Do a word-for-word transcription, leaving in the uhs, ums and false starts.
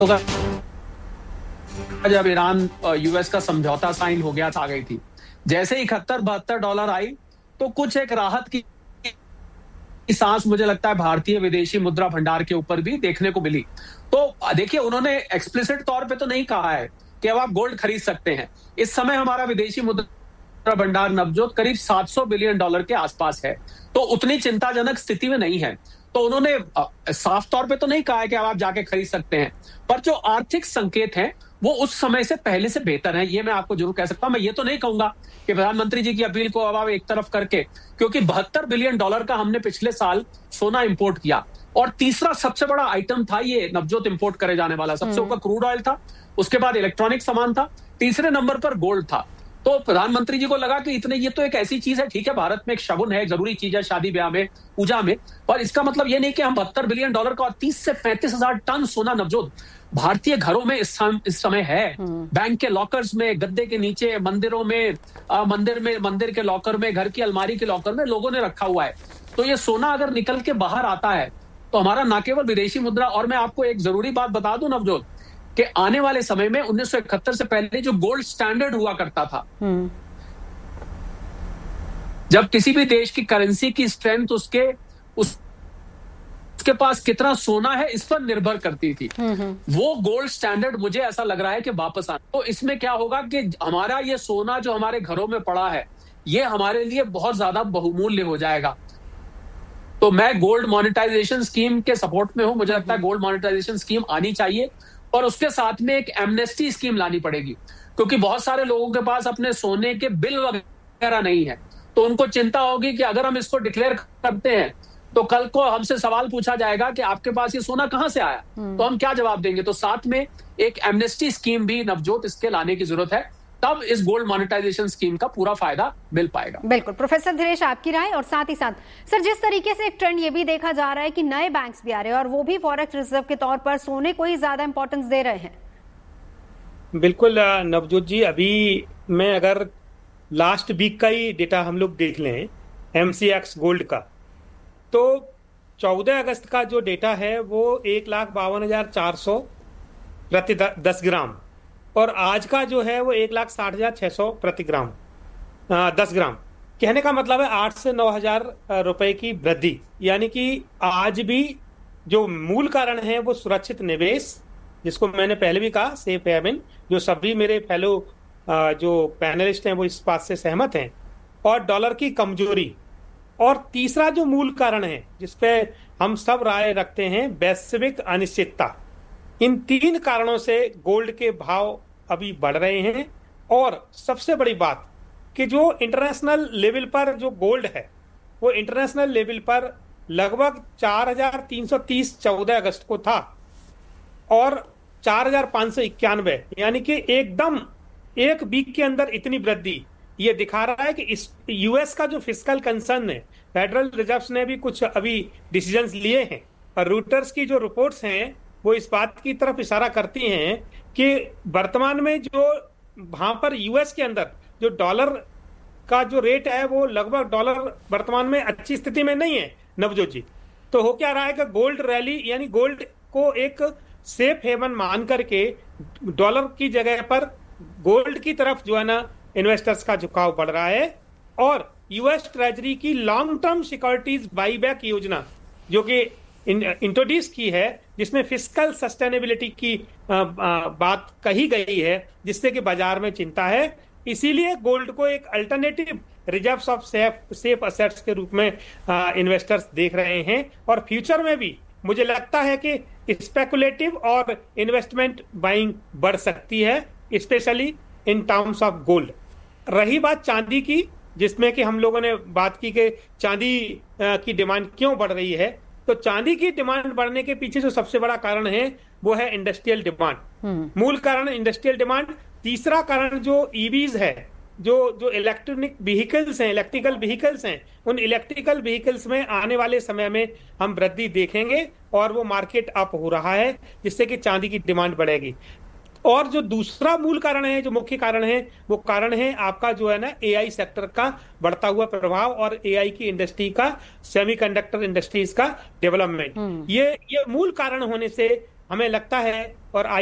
होगा जब Iran US का समझौता साइन हो गया आ गई थी। जैसे ही इकहत्तर बहत्तर डॉलर आई तो कुछ एक राहत की सांस मुझे लगता है भारतीय विदेशी मुद्रा भंडार के ऊपर भी देखने को मिली। तो देखिए, उन्होंने एक्सप्लिसिट तौर पे तो नहीं कहा है कि अब आप गोल्ड खरीद सकते हैं। इस समय हमारा विदेशी मुद्रा भंडार नवजोत करीब सात सौ बिलियन डॉलर के आसपास है, तो उतनी चिंताजनक स्थिति में नहीं है। तो उन्होंने साफ तौर पे तो नहीं कहा है कि अब आप जाके खरीद सकते हैं, पर जो आर्थिक संकेत हैं वो उस समय से पहले से बेहतर है, ये मैं आपको जरूर कह सकता हूं। मैं ये तो नहीं कहूंगा कि प्रधानमंत्री जी की अपील को अब आप एक तरफ करके, क्योंकि बहत्तर बिलियन डॉलर का हमने पिछले साल सोना इंपोर्ट किया, और तीसरा सबसे बड़ा आइटम था ये नवजोत इंपोर्ट करे जाने वाला। सबसे ऊपर क्रूड ऑयल था, उसके बाद इलेक्ट्रॉनिक सामान था, तीसरे नंबर पर गोल्ड था। तो प्रधानमंत्री जी को लगा कि इतने, ये तो एक ऐसी चीज है, ठीक है भारत में एक शगुन है, एक जरूरी चीज है शादी ब्याह में, पूजा में, और इसका मतलब ये नहीं कि हम बहत्तर बिलियन डॉलर का और तीस से पैंतीस हजार टन सोना नवजोत भारतीय घरों में इस, इस समय है। बैंक के लॉकर्स में, गद्दे के नीचे, मंदिरों में, आ, मंदिर में, मंदिर के लॉकर में, घर की अलमारी के लॉकर में लोगों ने रखा हुआ है। तो ये सोना अगर निकल के बाहर आता है तो हमारा न केवल विदेशी मुद्रा, और मैं आपको एक जरूरी बात बता दूं नवजोत, कि आने वाले समय में उन्नीस सौ इकहत्तर से पहले जो गोल्ड स्टैंडर्ड हुआ करता था, जब किसी भी देश की करेंसी की स्ट्रेंथ उसके उस उसके पास कितना सोना है इस पर निर्भर करती थी, वो गोल्ड स्टैंडर्ड मुझे ऐसा लग रहा है कि वापस आना। तो इसमें क्या होगा कि हमारा ये सोना जो हमारे घरों में पड़ा है, ये हमारे लिए बहुत ज्यादा बहुमूल्य हो जाएगा। तो मैं गोल्ड मॉनेटाइजेशन स्कीम के सपोर्ट में हूं। मुझे लगता है गोल्ड मॉनेटाइजेशन स्कीम आनी चाहिए, और उसके साथ में एक एमनेस्टी स्कीम लानी पड़ेगी, क्योंकि बहुत सारे लोगों के पास अपने सोने के बिल वगैरह नहीं है। तो उनको चिंता होगी कि अगर हम इसको डिक्लेयर करते हैं तो कल को हमसे सवाल पूछा जाएगा कि आपके पास ये सोना कहां से आया, तो हम क्या जवाब देंगे। तो साथ में एक एमनेस्टी स्कीम भी नवजोत इसके लाने की जरूरत है, तब इस गोल्ड मॉनेटाइजेशन स्कीम का पूरा फायदा मिल पाएगा। बिल्कुल प्रोफेसर धीरेश, आपकी राय। और साथ ही साथ सर, जिस तरीके से एक ट्रेंड ये भी देखा जा रहा है कि नए बैंक्स भी आ रहे हैं और वो भी फॉरेक्स रिजर्व के तौर पर सोने को ही ज्यादा इंपॉर्टेंस दे रहे हैं। बिल्कुल नवजोत जी, अभी मैं अगर लास्ट वीक का ही डेटा हम लोग देख लें एमसीएक्स गोल्ड का, तो चौदह अगस्त का जो डेटा है वो एक लाख बावन हजार चार सौ प्रति दस ग्राम, और आज का जो है वो एक लाख साठ हजार छह सौ प्रति ग्राम दस ग्राम। कहने का मतलब है आठ से नौ हजार रुपए की वृद्धि। यानी कि आज भी जो मूल कारण है वो सुरक्षित निवेश, जिसको मैंने पहले भी कहा, सेफ हेवन, जो सभी मेरे फेलो जो पैनलिस्ट हैं वो इस बात से सहमत हैं, और डॉलर की कमजोरी। और तीसरा जो मूल कारण है जिसपे हम सब राय रखते हैं, वैश्विक अनिश्चितता। इन तीन कारणों से गोल्ड के भाव अभी बढ़ रहे हैं। और सबसे बड़ी बात कि जो इंटरनेशनल लेवल पर जो गोल्ड है वो इंटरनेशनल लेवल पर लगभग चार हजार तीन सौ तीस चौदह अगस्त को था, और चार हजार पांच सौ इक्यानवे, यानी कि एकदम एक वीक के अंदर इतनी वृद्धि। ये दिखा रहा है कि इस यूएस का जो फिस्कल कंसर्न है, फेडरल रिजर्व ने भी कुछ अभी डिसीजंस लिए हैं, और रूटर्स की जो रिपोर्ट्स हैं वो इस बात की तरफ इशारा करती हैं कि वर्तमान में जो वहां पर यूएस के अंदर जो डॉलर का जो रेट है वो लगभग डॉलर वर्तमान में अच्छी स्थिति में नहीं है नवजोत जी। तो हो क्या रहा है कि गोल्ड रैली, यानी गोल्ड को एक सेफ हेवन मान करके डॉलर की जगह पर गोल्ड की तरफ जो है ना इन्वेस्टर्स का झुकाव बढ़ रहा है। और यूएस ट्रेजरी की लॉन्ग टर्म सिक्योरिटीज बाईबैक योजना जो कि इंट्रोड्यूस की है, जिसमें फिस्कल सस्टेनेबिलिटी की आ, आ, बात कही गई है, जिससे कि बाजार में चिंता है। इसीलिए गोल्ड को एक alternative reserves of safe safe assets के रूप में इन्वेस्टर्स देख रहे हैं। और फ्यूचर में भी मुझे लगता है कि स्पेकुलेटिव और इन्वेस्टमेंट बाइंग बढ़ सकती है, specially in terms of gold. रही बात चांदी की, जिसमें कि हम लोगों ने बात की कि चांदी की डिमांड क्यों बढ़ रही है, तो चांदी की डिमांड बढ़ने के पीछे जो सबसे बड़ा कारण है वो है इंडस्ट्रियल डिमांड। मूल कारण इंडस्ट्रियल डिमांड। तीसरा कारण जो ईवीज है, जो जो इलेक्ट्रॉनिक व्हीकल्स हैं, इलेक्ट्रिकल व्हीकल्स हैं, उन इलेक्ट्रिकल व्हीकल्स में आने वाले समय में हम वृद्धि देखेंगे, और वो मार्केट अप हो रहा है, जिससे कि चांदी की डिमांड बढ़ेगी। और जो दूसरा मूल कारण है, जो मुख्य कारण है, वो कारण है आपका जो है ना एआई सेक्टर का बढ़ता हुआ प्रभाव, और एआई की इंडस्ट्री का, सेमीकंडक्टर इंडस्ट्रीज का डेवलपमेंट। ये ये मूल कारण होने से हमें लगता है और